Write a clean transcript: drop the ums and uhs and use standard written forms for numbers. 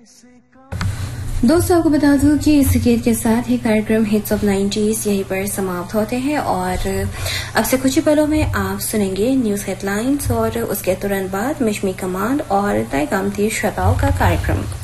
दोस्तों आपको बता दूं कि इस गीत के साथ ही कार्यक्रम हिट्स ऑफ 90s यहीं पर समाप्त होते हैं और अब से कुछ ही पलों में आप सुनेंगे न्यूज हेडलाइंस और उसके तुरंत बाद मिशमी कमांड और तय कामती श्रोताओं का कार्यक्रम।